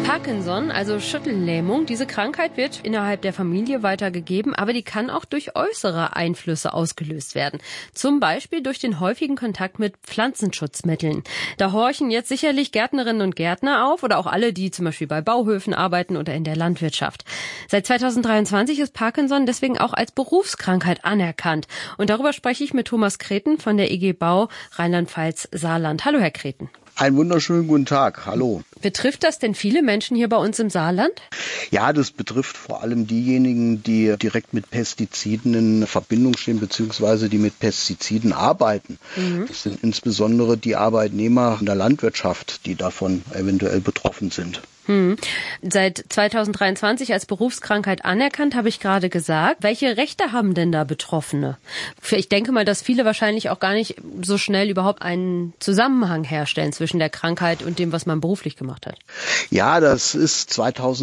Parkinson, also Schüttellähmung, diese Krankheit wird innerhalb der Familie weitergegeben, aber die kann auch durch äußere Einflüsse ausgelöst werden. Zum Beispiel durch den häufigen Kontakt mit Pflanzenschutzmitteln. Da horchen jetzt sicherlich Gärtnerinnen und Gärtner auf oder auch alle, die zum Beispiel bei Bauhöfen arbeiten oder in der Landwirtschaft. Seit 2023 ist Parkinson deswegen auch als Berufskrankheit anerkannt. Und darüber spreche ich mit Thomas Kreten von der IG Bau Rheinland-Pfalz-Saarland. Hallo, Herr Kreten. Einen wunderschönen guten Tag. Hallo. Betrifft das denn viele Menschen hier bei uns im Saarland? Ja, das betrifft vor allem diejenigen, die direkt mit Pestiziden in Verbindung stehen, beziehungsweise die mit Pestiziden arbeiten. Das sind insbesondere die Arbeitnehmer in der Landwirtschaft, die davon eventuell betroffen sind. Seit 2023 als Berufskrankheit anerkannt, habe ich gerade gesagt. Welche Rechte haben denn da Betroffene? Ich denke mal, dass viele wahrscheinlich auch gar nicht so schnell überhaupt einen Zusammenhang herstellen zwischen der Krankheit und dem, was man beruflich gemacht hat. Ja, das ist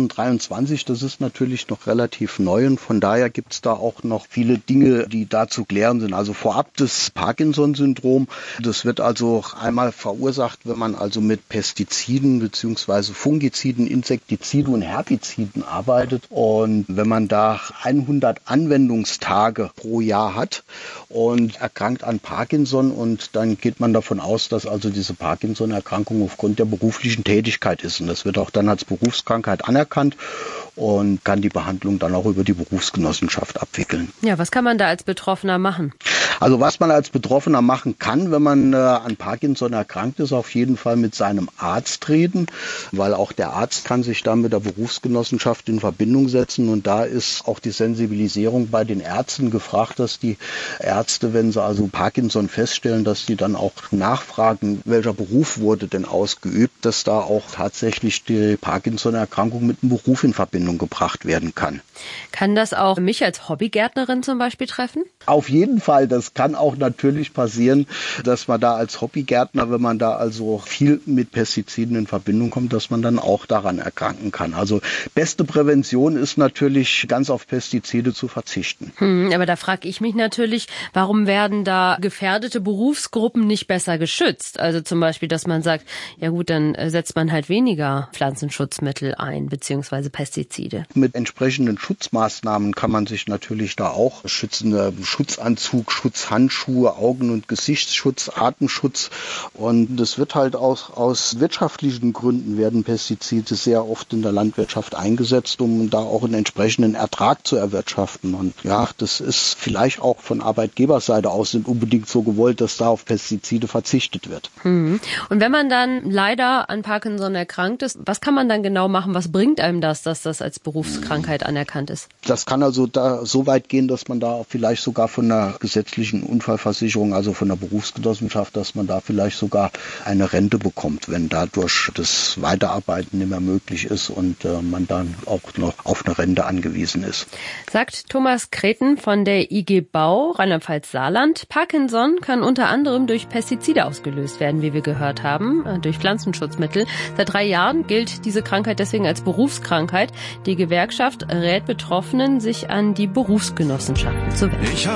2023, das ist natürlich noch relativ neu und von daher gibt es da auch noch viele Dinge, die da zu klären sind. Also vorab das Parkinson-Syndrom, das wird also einmal verursacht, wenn man also mit Pestiziden bzw. Fungiziden, Insektiziden und Herbiziden arbeitet. Und wenn man da 100 Anwendungstage pro Jahr hat und erkrankt an Parkinson, und dann geht man davon aus, dass also diese Parkinson-Erkrankung aufgrund der beruflichen Tätigkeit ist. Und das wird auch dann als Berufskrankheit anerkannt und kann die Behandlung dann auch über die Berufsgenossenschaft abwickeln. Ja, was kann man da als Betroffener machen? Also was man als Betroffener machen kann, wenn man an Parkinson erkrankt ist, auf jeden Fall mit seinem Arzt reden, weil auch der Arzt kann sich dann mit der Berufsgenossenschaft in Verbindung setzen, und da ist auch die Sensibilisierung bei den Ärzten gefragt, dass die Ärzte, wenn sie also Parkinson feststellen, dass die dann auch nachfragen, welcher Beruf wurde denn ausgeübt, dass da auch tatsächlich die Parkinson-Erkrankung mit einem Beruf in Verbindung gebracht werden kann. Kann das auch mich als Hobbygärtnerin zum Beispiel treffen? Auf jeden Fall, das kann auch natürlich passieren, dass man da als Hobbygärtner, wenn man da also viel mit Pestiziden in Verbindung kommt, dass man dann auch daran erkranken kann. Also beste Prävention ist natürlich, ganz auf Pestizide zu verzichten. Aber da frage ich mich natürlich, warum werden da gefährdete Berufsgruppen nicht besser geschützt? Also zum Beispiel, dass man sagt, ja gut, dann setzt man halt weniger Pflanzenschutzmittel ein, beziehungsweise Pestizide. Mit entsprechenden Schutzmaßnahmen kann man sich natürlich da auch schützen. Schutzanzug, Schutzhandschuhe, Augen- und Gesichtsschutz, Atemschutz. Und es wird halt aus wirtschaftlichen Gründen werden Pestizide sehr oft in der Landwirtschaft eingesetzt, um da auch einen entsprechenden Ertrag zu erwirtschaften. Und ja, das ist vielleicht auch von Arbeitgeberseite aus nicht unbedingt so gewollt, dass da auf Pestizide verzichtet wird. Und wenn man dann leider an Parkinson erkrankt ist, was kann man dann genau machen? Was bringt einem das, dass das als Berufskrankheit anerkannt ist? Das kann also da so weit gehen, dass man da vielleicht sogar von einer gesetzlichen Unfallversicherung, also von der Berufsgenossenschaft, dass man da vielleicht sogar eine Rente bekommt, wenn dadurch das Weiterarbeiten nicht mehr möglich ist und man dann auch noch auf eine Rente angewiesen ist. Sagt Thomas Kreten von der IG Bau Rheinland-Pfalz-Saarland. Parkinson kann unter anderem durch Pestizide ausgelöst werden, wie wir gehört haben, durch Pflanzenschutzmittel. Seit 3 Jahren gilt diese Krankheit deswegen als Berufskrankheit. Die Gewerkschaft rät Betroffenen, sich an die Berufsgenossenschaften zu wenden.